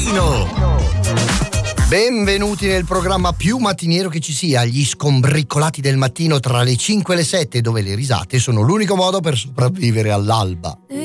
mattino. Benvenuti nel programma più mattiniero che ci sia, gli scombricolati del mattino tra le 5 e le 7, dove le risate sono l'unico modo per sopravvivere all'alba.